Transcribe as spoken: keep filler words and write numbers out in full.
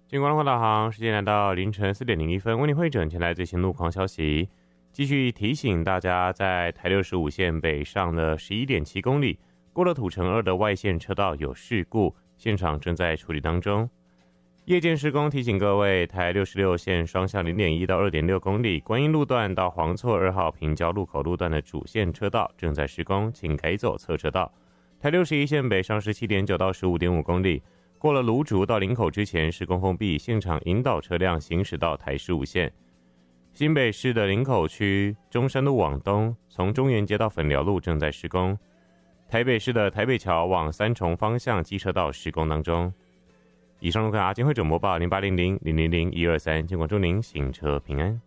金光路导航时间来到凌晨四点零一分，为您汇整前来最新路况消息。继续提醒大家，在台六十五线北上的 十一点七公里，过了土城二的外线车道有事故，现场正在处理当中。夜间施工提醒各位，台六十六线双向 零点一到二点六公里，观音路段到黄厝二号平交路口路段的主线车道正在施工，请改走侧车道。台六十一线北上 十七点九到十五点五公里，过了芦竹到林口之前施工封闭，现场引导车辆行驶到台十五线。新北市的林口区中山路往东，从中原街到粉寮路正在施工。台北市的台北桥往三重方向机车道施工当中。以上路看阿金会整播报零八零零零零零一二三，监管祝您行车平安。